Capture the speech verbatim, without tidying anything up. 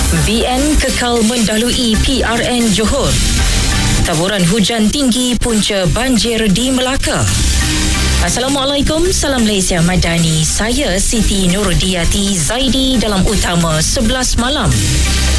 B N kekal mendahului P R N Johor. Taburan hujan tinggi punca banjir di Melaka. Assalamualaikum, salam Malaysia Madani. Saya Siti Nurudiyati Zaidi dalam Utama sebelas Malam.